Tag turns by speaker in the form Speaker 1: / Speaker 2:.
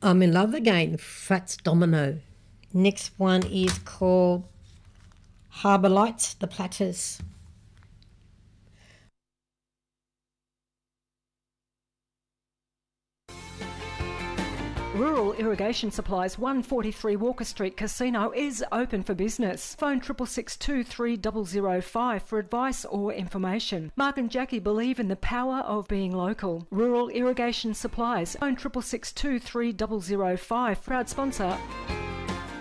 Speaker 1: I'm in Love Again, Fats Domino. Next one is called Harbour Lights, The Platters.
Speaker 2: Rural Irrigation Supplies 143 Walker Street Casino is open for business. Phone 666 for advice or information. Mark and Jackie believe in the power of being local. Rural Irrigation Supplies. Phone 666 Proud sponsor